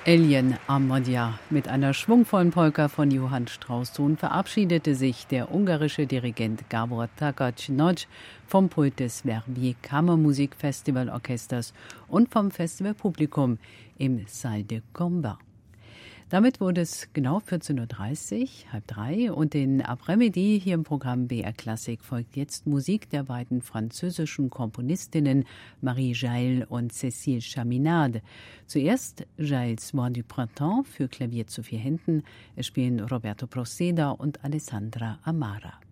Alien Armadia. Mit einer schwungvollen Polka von Johann Strauss-Sohn verabschiedete sich der ungarische Dirigent Gábor Takács-Nagy vom Pult des Verbier Kammermusikfestivalorchesters und vom Festivalpublikum im Salle de Combat. Damit wurde es genau 14.30 Uhr, halb drei, und in Après-Midi hier im Programm BR Klassik folgt jetzt Musik der beiden französischen Komponistinnen Marie Jaël und Cécile Chaminade. Zuerst Jaëls Voix du Printemps für Klavier zu 4 Händen. Es spielen Roberto Proceda und Alessandra Amara.